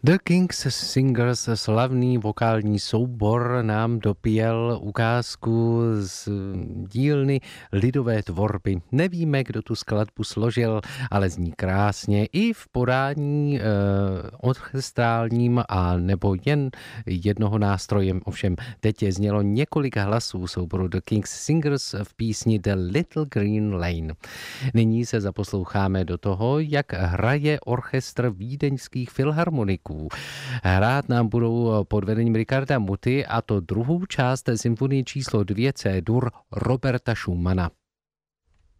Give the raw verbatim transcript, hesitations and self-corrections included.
The King's Singers, slavný vokální soubor, nám dopěl ukázku z dílny lidové tvorby. Nevíme, kdo tu skladbu složil, ale zní krásně i v podání eh, orchestrálním a nebo jen jednoho nástrojem. Ovšem teď je znělo několik hlasů souboru The King's Singers v písni The Little Green Lane. Nyní se zaposloucháme do toho, jak hraje orchestr vídeňských filharmoniků. Hrát nám budou pod vedením Richarda Muti, a to druhou část symfonie číslo dvě C-dur Roberta Schumana.